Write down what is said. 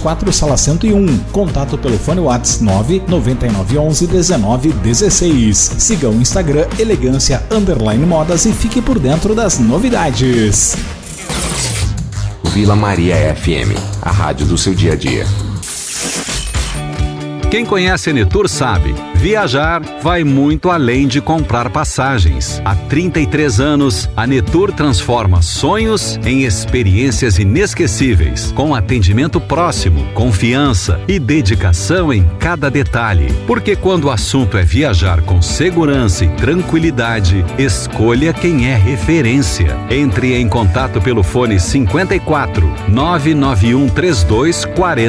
224, sala 101. Contato pelo fone WhatsApp 999111916. Siga o Instagram elegância_modas e fique por dentro das novidades. Vila Maria FM, a rádio do seu dia a dia. Quem conhece a Netur sabe, viajar vai muito além de comprar passagens. Há 33 anos, a Netur transforma sonhos em experiências inesquecíveis, com atendimento próximo, confiança e dedicação em cada detalhe. Porque quando o assunto é viajar com segurança e tranquilidade, escolha quem é referência. Entre em contato pelo fone 54 99132 40